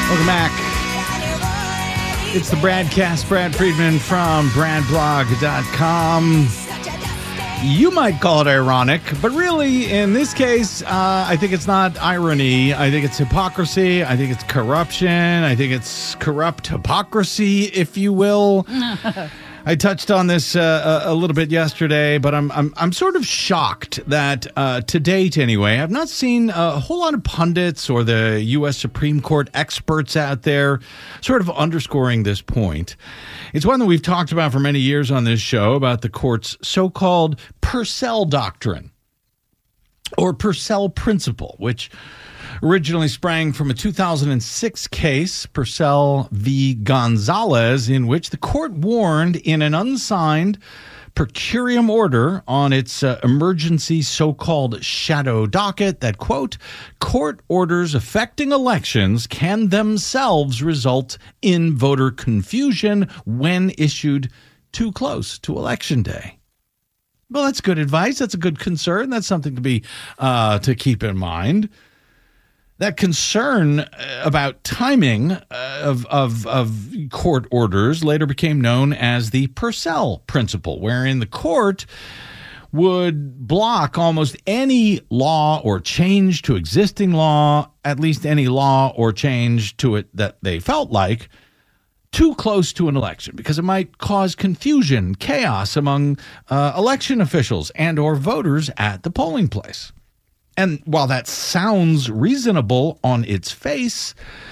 Welcome back. It's the Bradcast. Brad Friedman from BradBlog.com. You might call it ironic, but really, in this case, I think it's not irony. I think it's hypocrisy. I think it's corruption. I think it's corrupt hypocrisy, if you will. I touched on this a little bit yesterday, but I'm sort of shocked that to date, anyway, I've not seen a whole lot of pundits or the U.S. Supreme Court experts out there sort of underscoring this point. It's one that we've talked about for many years on this show about the court's so-called Purcell Doctrine or Purcell Principle, which originally sprang from a 2006 case, Purcell v. Gonzalez, in which the court warned in an unsigned per curiam order on its emergency so-called shadow docket that, quote, court orders affecting elections can themselves result in voter confusion when issued too close to Election Day. Well, that's good advice. That's a good concern. That's something to be to keep in mind. That concern about timing of court orders later became known as the Purcell Principle, wherein the court would block almost any law or change to existing law, at least any law or change to it that they felt like, too close to an election because it might cause confusion, chaos among election officials and or voters at the polling place. And while that sounds reasonable on its face,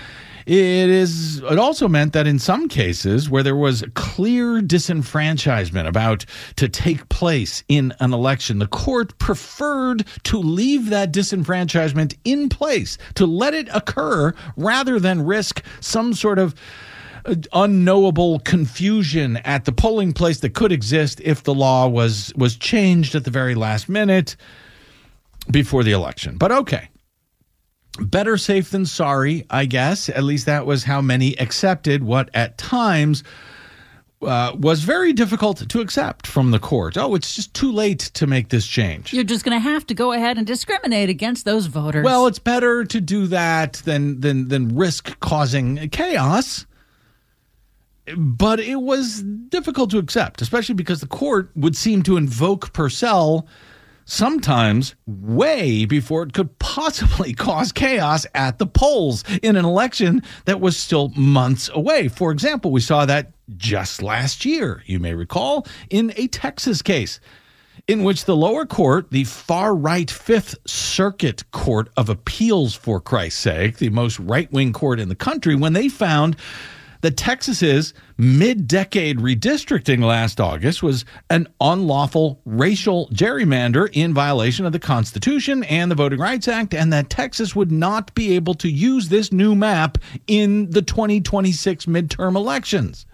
it also meant that in some cases where there was clear disenfranchisement about to take place in an election, the court preferred to leave that disenfranchisement in place, to let it occur rather than risk some sort of unknowable confusion at the polling place that could exist if the law was changed at the very last minute before the election. But okay, better safe than sorry, I guess. At least that was how many accepted what at times was very difficult to accept from the court. Oh, it's just too late to make this change. You're just going to have to go ahead and discriminate against those voters. Well, it's better to do that than risk causing chaos. But it was difficult to accept, especially because the court would seem to invoke Purcell sometimes way before it could possibly cause chaos at the polls in an election that was still months away. For example, we saw that just last year, you may recall, in a Texas case in which the lower court, the far-right Fifth Circuit Court of Appeals, for Christ's sake, the most right-wing court in the country, when they found that Texas's mid-decade redistricting last August was an unlawful racial gerrymander in violation of the Constitution and the Voting Rights Act, and that Texas would not be able to use this new map in the 2026 midterm elections.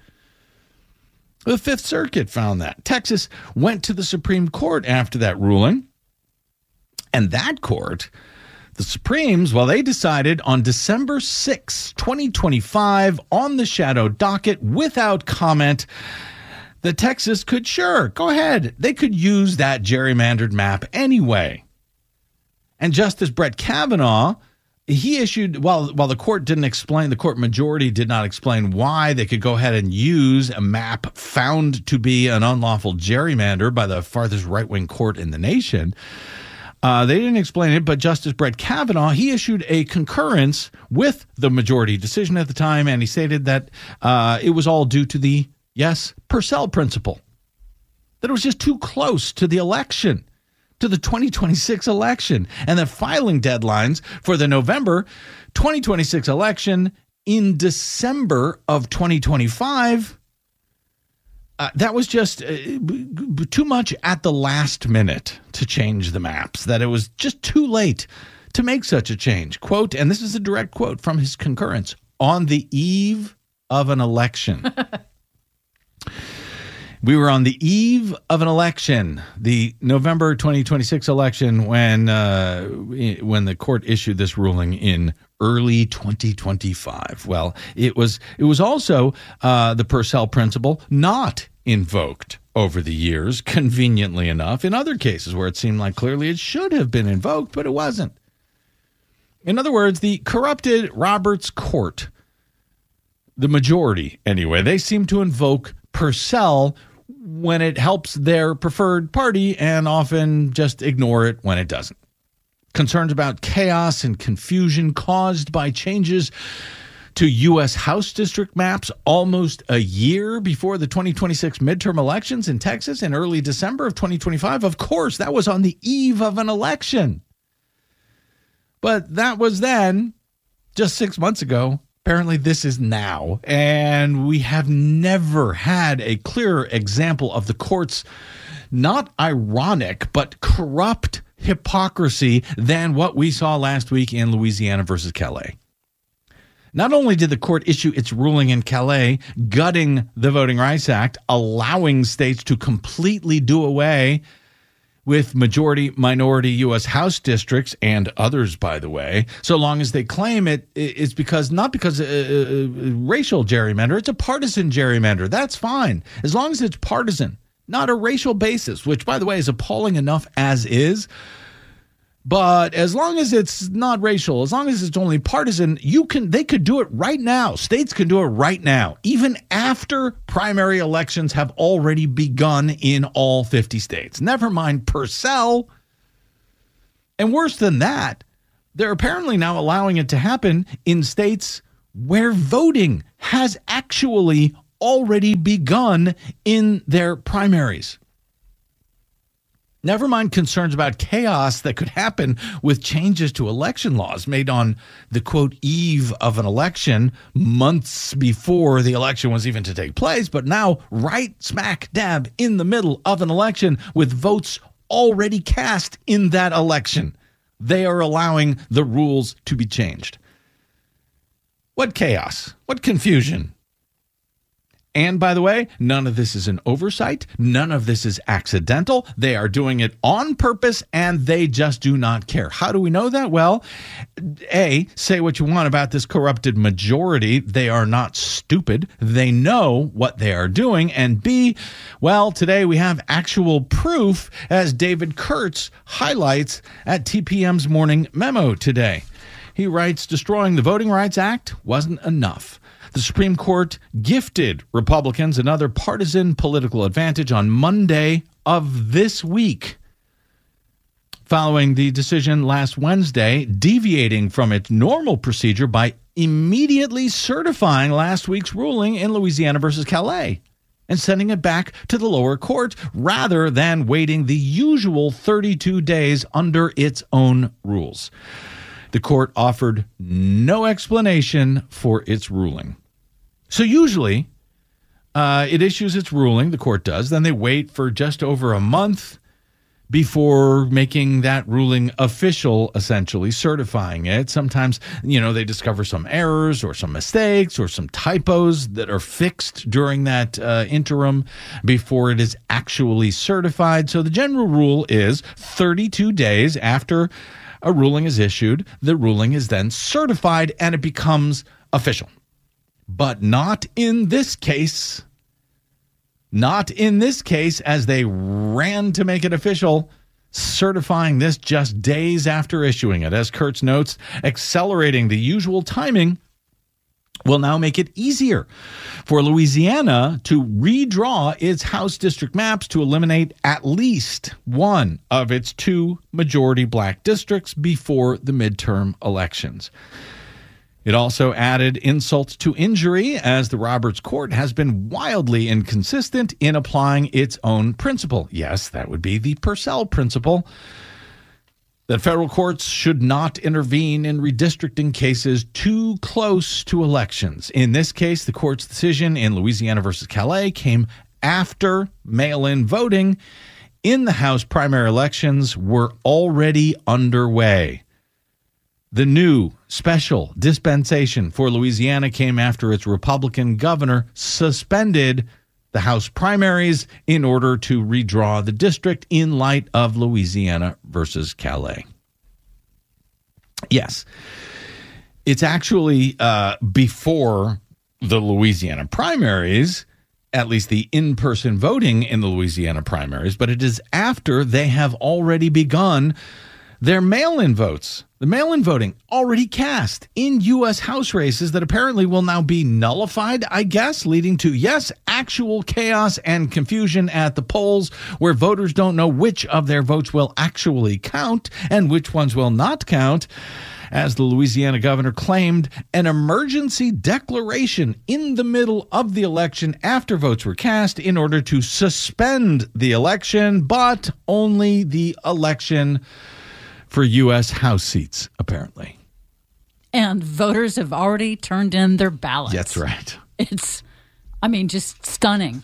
The Fifth Circuit found that. Texas went to the Supreme Court after that ruling, and that court, the Supremes, well, they decided on December 6, 2025, on the shadow docket, without comment, that Texas could, sure, go ahead. They could use that gerrymandered map anyway. And Justice Brett Kavanaugh, he issued, while the court didn't explain, the court majority did not explain why they could go ahead and use a map found to be an unlawful gerrymander by the farthest right-wing court in the nation. They didn't explain it, but Justice Brett Kavanaugh, he issued a concurrence with the majority decision at the time, and he stated that it was all due to the, yes, Purcell Principle, that it was just too close to the election, to the 2026 election, and that filing deadlines for the November 2026 election in December of 2025, that was just too much at the last minute to change the maps, that it was just too late to make such a change. Quote, and this is a direct quote from his concurrence, on the eve of an election. We were on the eve of an election, the November 2026 election, when the court issued this ruling in early 2025. Well, it was also the Purcell Principle not invoked over the years, conveniently enough, in other cases where it seemed like clearly it should have been invoked, but it wasn't. In other words, the corrupted Roberts Court the majority anyway, they seem to invoke Purcell when it helps their preferred party and often just ignore it when it doesn't. Concerns about chaos and confusion caused by changes to U.S. House district maps almost a year before the 2026 midterm elections in Texas in early December of 2025. Of course, that was on the eve of an election. But that was then, just 6 months ago. Apparently, this is now. And we have never had a clearer example of the court's not ironic, but corrupt hypocrisy than what we saw last week in Louisiana versus Calais. Not only did the court issue its ruling in Calais, gutting the Voting Rights Act, allowing states to completely do away with majority-minority U.S. House districts and others, by the way, so long as they claim it's not because racial gerrymander, it's a partisan gerrymander. That's fine, as long as it's partisan, not a racial basis, which, by the way, is appalling enough as is. But as long as it's not racial, as long as it's only partisan, they could do it right now. States can do it right now, even after primary elections have already begun in all 50 states. Never mind Purcell. And worse than that, they're apparently now allowing it to happen in states where voting has actually already begun in their primaries. Never mind concerns about chaos that could happen with changes to election laws made on the, quote, eve of an election months before the election was even to take place, but now right smack dab in the middle of an election with votes already cast in that election. They are allowing the rules to be changed. What chaos? What confusion? And by the way, none of this is an oversight. None of this is accidental. They are doing it on purpose, and they just do not care. How do we know that? Well, A, say what you want about this corrupted majority. They are not stupid. They know what they are doing. And B, well, today we have actual proof, as David Kurtz highlights at TPM's morning memo today. He writes, destroying the Voting Rights Act wasn't enough. The Supreme Court gifted Republicans another partisan political advantage on Monday of this week, following the decision last Wednesday, deviating from its normal procedure by immediately certifying last week's ruling in Louisiana versus Calais and sending it back to the lower court rather than waiting the usual 32 days under its own rules. The court offered no explanation for its ruling. So usually it issues its ruling, the court does, then they wait for just over a month before making that ruling official, essentially certifying it. Sometimes, they discover some errors or some mistakes or some typos that are fixed during that interim before it is actually certified. So the general rule is 32 days after a ruling is issued, the ruling is then certified and it becomes official. But not in this case. Not in this case, as they ran to make it official, certifying this just days after issuing it. As Kurtz notes, accelerating the usual timing will now make it easier for Louisiana to redraw its House district maps to eliminate at least one of its two majority black districts before the midterm elections. It also added insult to injury, as the Roberts Court has been wildly inconsistent in applying its own principle. Yes, that would be the Purcell principle, that federal courts should not intervene in redistricting cases too close to elections. In this case, the court's decision in Louisiana versus Calais came after mail-in voting in the House primary elections were already underway. The new special dispensation for Louisiana came after its Republican governor suspended the House primaries in order to redraw the district in light of Louisiana versus Calais. Yes, it's actually before the Louisiana primaries, at least the in-person voting in the Louisiana primaries, but it is after they have already begun Their mail-in votes, the mail-in voting already cast in U.S. House races that apparently will now be nullified, I guess, leading to, yes, actual chaos and confusion at the polls where voters don't know which of their votes will actually count and which ones will not count. As the Louisiana governor claimed an emergency declaration in the middle of the election after votes were cast in order to suspend the election, but only the election for U.S. House seats, apparently. And voters have already turned in their ballots. That's right. It's, just stunning.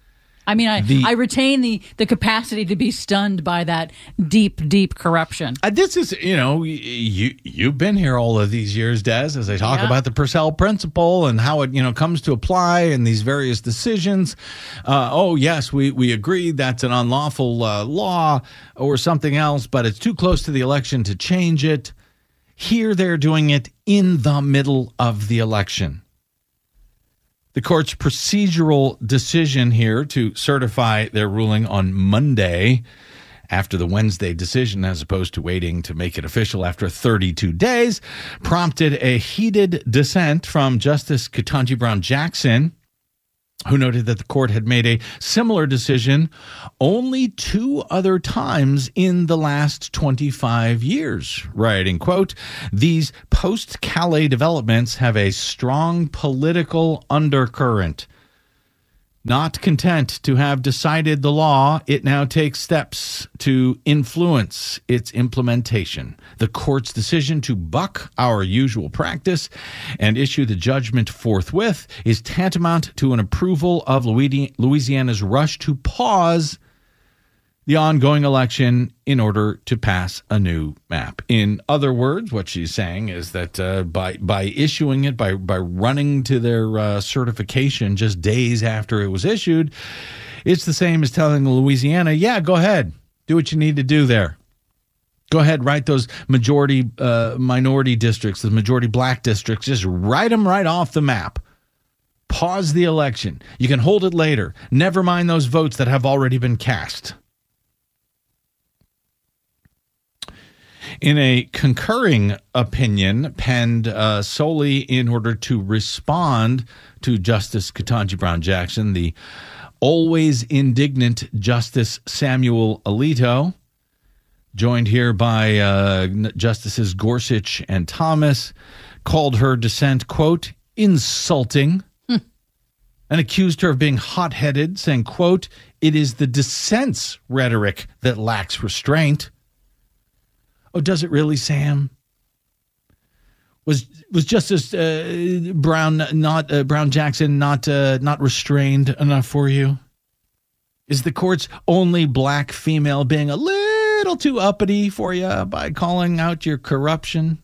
I retain the capacity to be stunned by that deep corruption. This is, you've been here all of these years, Des, as I talk about the Purcell principle and how it, comes to apply in these various decisions. Yes, we agree that's an unlawful law or something else, but it's too close to the election to change it. Here they're doing it in the middle of the election. The court's procedural decision here to certify their ruling on Monday after the Wednesday decision, as opposed to waiting to make it official after 32 days, prompted a heated dissent from Justice Ketanji Brown Jackson, who noted that the court had made a similar decision only 2 other times in the last 25 years, writing, quote, "These post-Calais developments have a strong political undercurrent. Not content to have decided the law, it now takes steps to influence its implementation. The court's decision to buck our usual practice and issue the judgment forthwith is tantamount to an approval of Louisiana's rush to pause the ongoing election in order to pass a new map." In other words, what she's saying is that by issuing it, by running to their certification just days after it was issued, it's the same as telling Louisiana, yeah, go ahead, do what you need to do there. Go ahead, write those majority minority districts, the majority black districts, just write them right off the map. Pause the election. You can hold it later. Never mind those votes that have already been cast. In a concurring opinion penned solely in order to respond to Justice Ketanji Brown Jackson, the always indignant Justice Samuel Alito, joined here by Justices Gorsuch and Thomas, called her dissent, quote, insulting, and accused her of being hot-headed, saying, quote, "It is the dissent's rhetoric that lacks restraint." Oh, does it really, Sam? Was Justice Brown Jackson not restrained enough for you? Is the court's only black female being a little too uppity for you by calling out your corruption?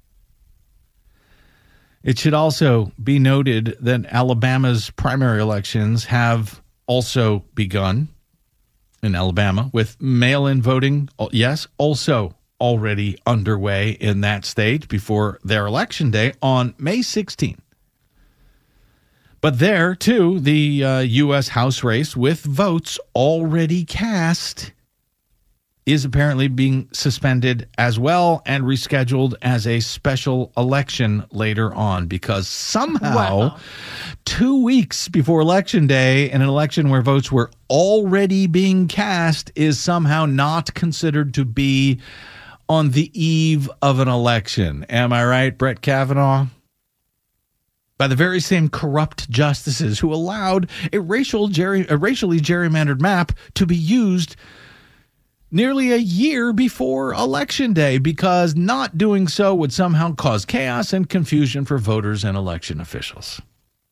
It should also be noted that Alabama's primary elections have also begun in Alabama with mail-in voting. Yes, also already underway in that state before their election day on May 16th. But there, too, the U.S. House race with votes already cast is apparently being suspended as well and rescheduled as a special election later on because somehow 2 weeks before Election Day, an election where votes were already being cast is somehow not considered to be on the eve of an election. Am I right, Brett Kavanaugh? By the very same corrupt justices who allowed a racially gerrymandered map to be used nearly a year before Election Day because not doing so would somehow cause chaos and confusion for voters and election officials.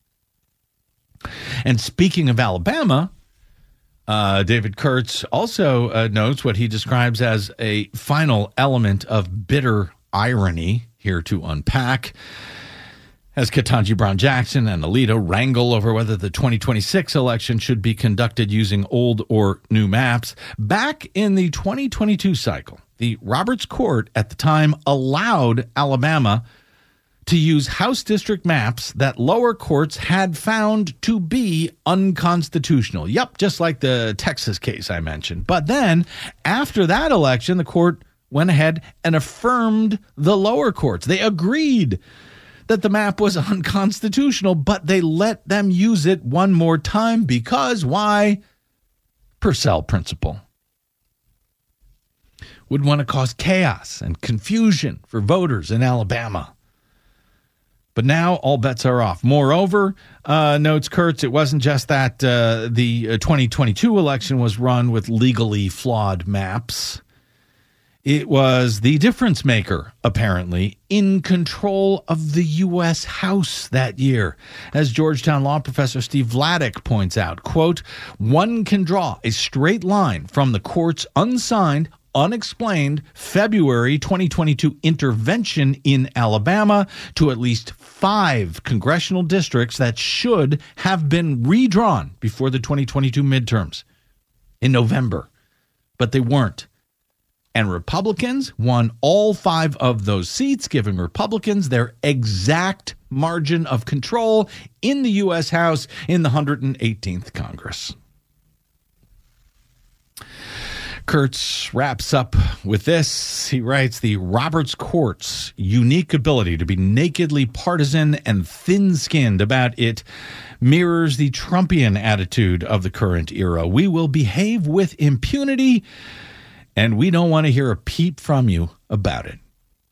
And speaking of Alabama, David Kurtz also notes what he describes as a final element of bitter irony here to unpack. As Ketanji Brown Jackson and Alito wrangle over whether the 2026 election should be conducted using old or new maps, back in the 2022 cycle, the Roberts Court at the time allowed Alabama to use House district maps that lower courts had found to be unconstitutional. Yep, just like the Texas case I mentioned. But then, after that election, the court went ahead and affirmed the lower courts. They agreed that the map was unconstitutional, but they let them use it one more time because why? Purcell principle. Would want to cause chaos and confusion for voters in Alabama. But now all bets are off. Moreover, notes Kurtz, it wasn't just that the 2022 election was run with legally flawed maps. It was the difference maker, apparently, in control of the U.S. House that year. As Georgetown law professor Steve Vladeck points out, quote, one can draw a straight line from the court's unsigned, unexplained February 2022 intervention in Alabama to at least 5 congressional districts that should have been redrawn before the 2022 midterms in November, but they weren't. And Republicans won all 5 of those seats, giving Republicans their exact margin of control in the U.S. House in the 118th Congress. Kurtz wraps up with this. He writes, the Roberts Court's unique ability to be nakedly partisan and thin-skinned about it mirrors the Trumpian attitude of the current era. We will behave with impunity, and we don't want to hear a peep from you about it.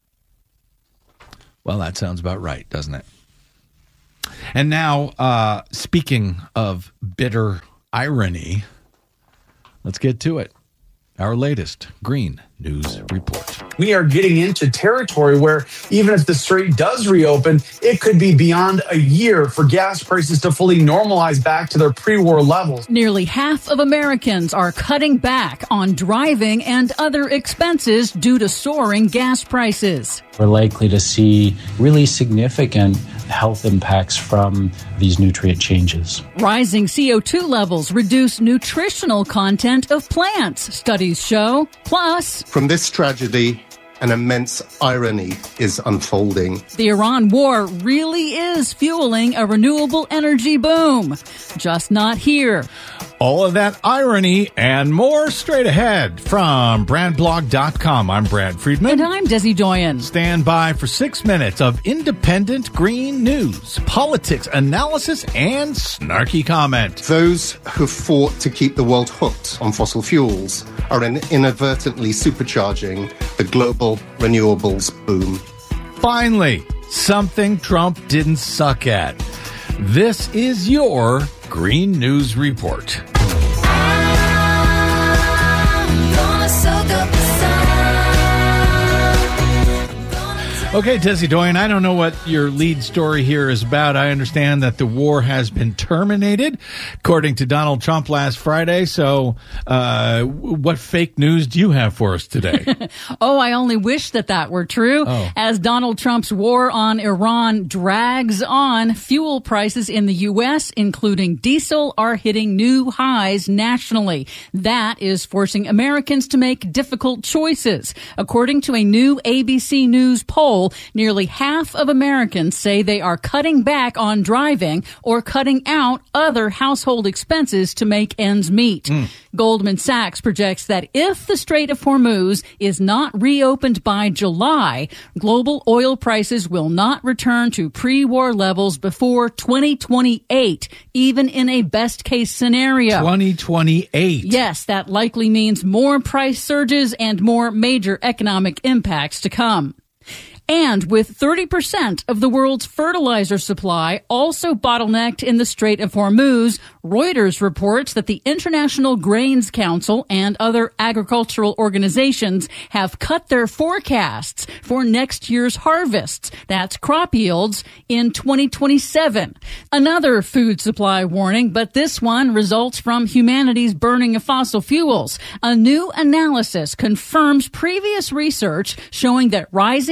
Well, that sounds about right, doesn't it? And now, speaking of bitter irony, let's get to it. Our latest Green News Report. We are getting into territory where even if the strait does reopen, it could be beyond a year for gas prices to fully normalize back to their pre-war levels. Nearly half of Americans are cutting back on driving and other expenses due to soaring gas prices. We're likely to see really significant health impacts from these nutrient changes. Rising CO2 levels reduce nutritional content of plants, studies show. Plus, from this tragedy, an immense irony is unfolding. The Iran war really is fueling a renewable energy boom. Just not here. All of that irony and more straight ahead from BradBlog.com. I'm Brad Friedman. And I'm Desi Doyen. Stand by for 6 minutes of independent green news, politics, analysis, and snarky comment. Those who fought to keep the world hooked on fossil fuels are inadvertently supercharging the global renewables boom. Finally, something Trump didn't suck at. This is your Green News Report. Okay, Desi Doyen, I don't know what your lead story here is about. I understand that the war has been terminated, according to Donald Trump last Friday. So what fake news do you have for us today? I only wish that were true. As Donald Trump's war on Iran drags on, fuel prices in the U.S., including diesel, are hitting new highs nationally. That is forcing Americans to make difficult choices. According to a new ABC News poll, nearly half of Americans say they are cutting back on driving or cutting out other household expenses to make ends meet. Goldman Sachs projects that if the Strait of Hormuz is not reopened by July, global oil prices will not return to pre-war levels before 2028, even in a best-case scenario. 2028. Yes, that likely means more price surges and more major economic impacts to come. And with 30% of the world's fertilizer supply also bottlenecked in the Strait of Hormuz, Reuters reports that the International Grains Council and other agricultural organizations have cut their forecasts for next year's harvests, that's crop yields, in 2027. Another food supply warning, but this one results from humanity's burning of fossil fuels. A new analysis confirms previous research showing that rising carbon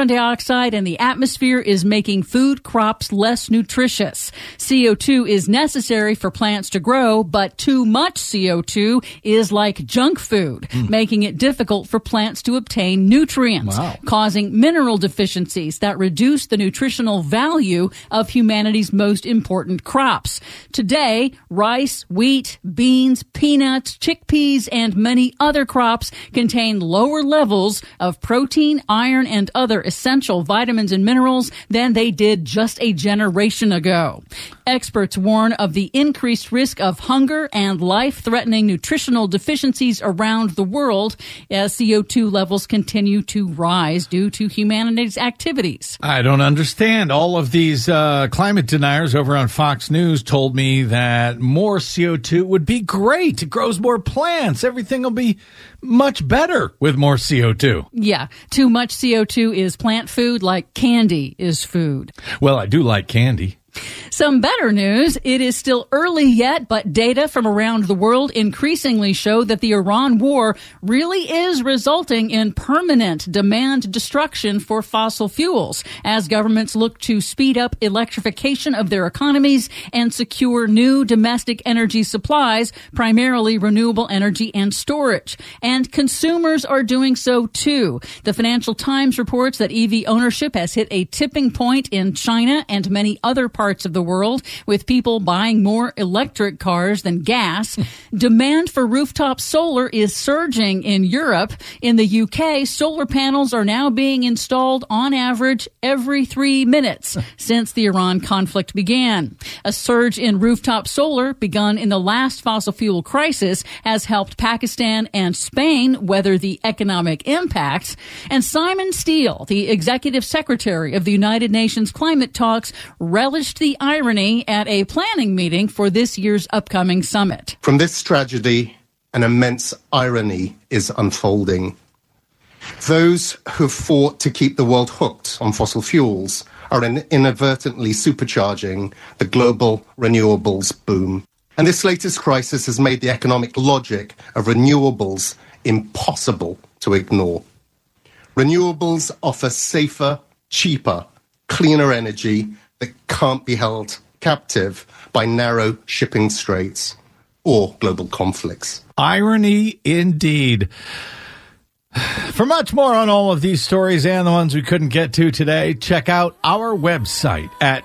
dioxide in the atmosphere is making food crops less nutritious. CO2 is necessary for plants to grow, but too much CO2 is like junk food, making it difficult for plants to obtain nutrients, causing mineral deficiencies that reduce the nutritional value of humanity's most important crops. Today, rice, wheat, beans, peanuts, chickpeas, and many other crops contain lower levels of protein, iron, and other essential vitamins and minerals than they did just a generation ago. Experts warn of the increased risk of hunger and life-threatening nutritional deficiencies around the world as CO2 levels continue to rise due to humanity's activities. I don't understand. All of these climate deniers over on Fox News told me that more CO2 would be great. It grows more plants. Everything will be much better with more CO2. Yeah, too much CO2 is plant food like candy is food. Well, I do like candy. Some better news. It is still early yet, but data from around the world increasingly show that the Iran war really is resulting in permanent demand destruction for fossil fuels as governments look to speed up electrification of their economies and secure new domestic energy supplies, primarily renewable energy and storage. And consumers are doing so too. The Financial Times reports that EV ownership has hit a tipping point in China and many other parts of the world, with people buying more electric cars than gas. Demand for rooftop solar is surging in Europe. In the UK, solar panels are now being installed on average every 3 minutes since the Iran conflict began. A surge in rooftop solar begun in the last fossil fuel crisis has helped Pakistan and Spain weather the economic impacts. And Simon Steele, the executive secretary of the United Nations climate talks, relished the irony at a planning meeting for this year's upcoming summit. From this tragedy, an immense irony is unfolding. Those who've fought to keep the world hooked on fossil fuels are inadvertently supercharging the global renewables boom. And this latest crisis has made the economic logic of renewables impossible to ignore. Renewables offer safer, cheaper, cleaner energy that can't be held captive by narrow shipping straits or global conflicts. Irony indeed. For much more on all of these stories and the ones we couldn't get to today, check out our website at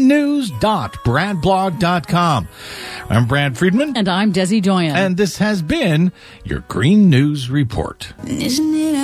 greennews.bradblog.com. I'm Brad Friedman. And I'm Desi Doyen. And this has been your Green News Report. Isn't it